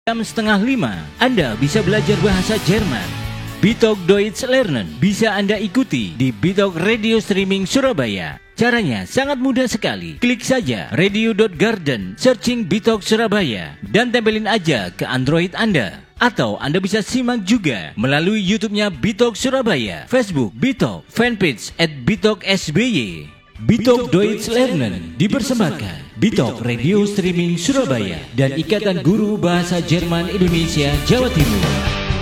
Jam setengah 5, Anda bisa belajar bahasa Jerman. Bitalk Deutsch Lernen bisa Anda ikuti di Bitalk Radio Streaming Surabaya. Caranya sangat mudah sekali. Klik saja radio.garden, searching Bitalk Surabaya, dan tempelin aja ke Android Anda. Atau Anda bisa simak juga melalui YouTube-nya Bitalk Surabaya, Facebook Bitalk, fanpage @bitalksby. Bitalk Deutsch Lernen dipersembahkan Bitalk Radio Streaming Surabaya dan Ikatan Guru Bahasa Jerman Indonesia Jawa Timur.